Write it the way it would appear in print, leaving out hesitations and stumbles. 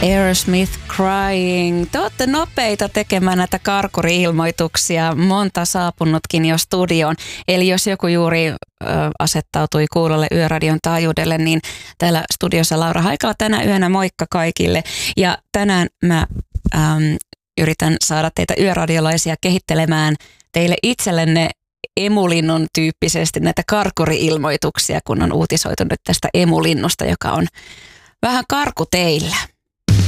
Aerosmith Crying. Te olette nopeita tekemään näitä karkuri-ilmoituksia. Monta saapunutkin jo studioon. Eli jos joku juuri asettautui kuulolle Yöradion taajuudelle, niin täällä studiossa Laura Haikala tänä yönä. Moikka kaikille. Ja tänään mä yritän saada teitä yöradiolaisia kehittelemään teille itsellenne emulinnun tyyppisesti näitä karkuri-ilmoituksia, kun on uutisoitu nyt tästä emulinnusta, joka on vähän karku teillä.